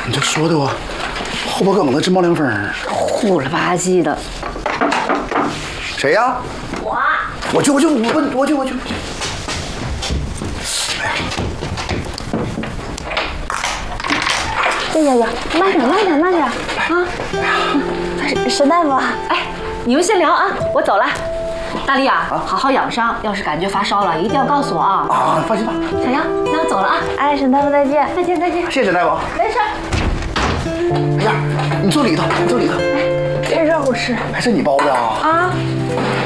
你这说的我后脖梗子直冒凉风， 虎了吧唧的。 谁呀？我去。 哎呀，慢点啊！沈大夫，哎，你们先聊啊，我走了。大力啊，好好养伤，要是感觉发烧了，一定要告诉我啊。 啊，放心吧。 小杨，那我走了啊。 哎，沈大夫再见。 再见。 谢谢沈大夫。 没事。 哎呀，你坐里头。 这热乎吃还是你包的啊？ 啊。